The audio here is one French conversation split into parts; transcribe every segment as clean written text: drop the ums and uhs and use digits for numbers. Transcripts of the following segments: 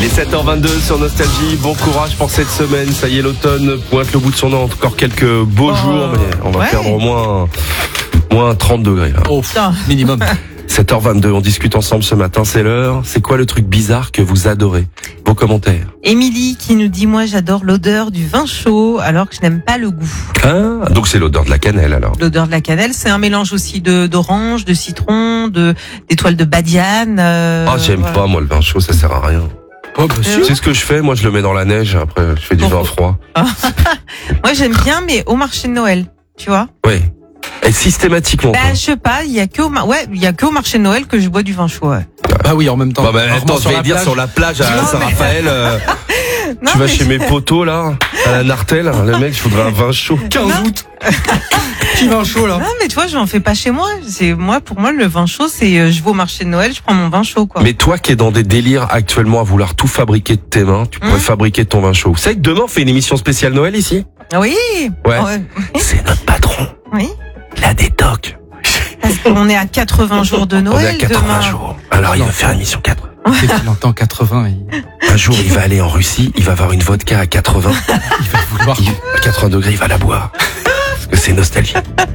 est 7h22 sur Nostalgie. Bon courage pour cette semaine. Ça y est, l'automne pointe le bout de son nez. Encore quelques beaux jours, mais on va perdre au moins 30 degrés. Là. Oh, minimum. 7h22, on discute ensemble ce matin, c'est l'heure. C'est quoi le truc bizarre que vous adorez? Vos commentaires. Émilie qui nous dit, moi j'adore l'odeur du vin chaud alors que je n'aime pas le goût. Ah, donc c'est l'odeur de la cannelle alors. L'odeur de la cannelle, c'est un mélange aussi d'orange, de citron, d'étoiles de badiane. J'aime pas moi le vin chaud, ça sert à rien. Oh, bah, si. C'est ce que je fais, moi je le mets dans la neige, après je fais du vin froid. Moi j'aime bien, mais au marché de Noël, tu vois. Oui. Et systématiquement. Je sais pas, il y a que au marché de Noël que je bois du vin chaud. Ouais. Bah oui, en même temps. Attends, je vais dire sur la plage à Saint-Raphaël. Tu vas chez mes potos là, à la Nartelle, le mec, il faudrait un vin chaud. 15 août. Qui vin chaud là? Non, mais tu vois, j'en fais pas chez moi. Pour moi, le vin chaud, c'est je vais au marché de Noël, je prends mon vin chaud, quoi. Mais toi qui es dans des délires actuellement à vouloir tout fabriquer de tes mains, tu pourrais fabriquer ton vin chaud. Vous savez que demain on fait une émission spéciale Noël ici? Oui. Ouais. C'est notre patron. Oui. La détoc. Parce qu'on est à 80 jours de Noël. On est à 80 demain. jours. Alors il va faire une émission 80. Dès qu'il entend 80, Un jour, il va aller en Russie, il va avoir une vodka à 80. il va vouloir. À 80 degrés, il va la boire. Parce que c'est nostalgie.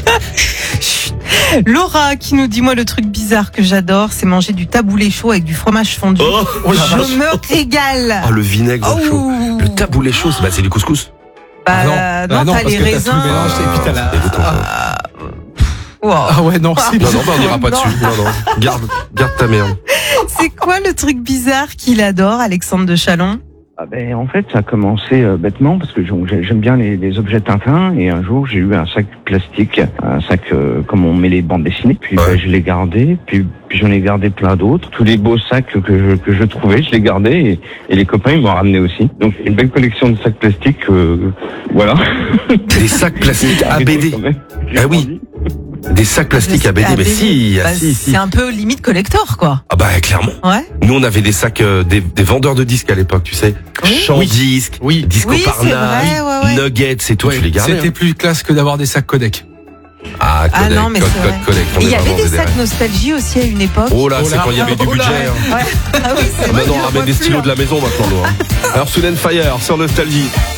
Laura qui nous dit, moi le truc bizarre que j'adore, c'est manger du taboulé chaud avec du fromage fondu. Je me régale. Oh, le vinaigre chaud. Le taboulé chaud, c'est du couscous. Non, parce t'as les que raisins. t'as tout le mélange et puis t'as la. Wow. Ah ouais, non, c'est Non, on n'ira pas dessus. Non. Garde ta merde. C'est quoi le truc bizarre qu'il adore, Alexandre de Chalon? En fait, ça a commencé bêtement parce que j'aime bien les objets Tintin et un jour j'ai eu un sac plastique, un sac comme on met les bandes dessinées. Puis je l'ai gardé, puis j'en ai gardé plein d'autres. Tous les beaux sacs que je trouvais, je les gardais et les copains ils m'ont ramené aussi. Donc une belle collection de sacs plastiques, voilà. Des sacs plastiques ABD. Ah oui. Des sacs plastiques ABD, mais si. C'est un peu limite collector, quoi. Ah bah clairement. Ouais. Nous on avait des sacs des vendeurs de disques à l'époque, tu sais. Chant disque, Disco Parna, Nuggets et tout, tu les gardais. C'était plus classe que d'avoir des sacs Kodak. Ah, Kodak, non, mais Kodak. il y avait des sacs nostalgie aussi à une époque. Oh là, c'est quand il y avait du budget. Ouais. Ah oui, c'est vrai. Maintenant on ramène des stylos de la maison maintenant. Alors Soul & Fire sur Nostalgie.